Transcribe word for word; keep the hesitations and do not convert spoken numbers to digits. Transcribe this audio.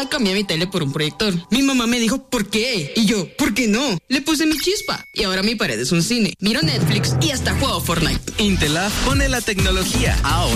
ya cambié mi tele por un proyector. Mi mamá me dijo, ¿por qué? Y yo, ¿por qué no? Le puse mi chispa y ahora mi pared es un cine. Miro Netflix y hasta juego Fortnite. Intelab pone la tecnología ahora.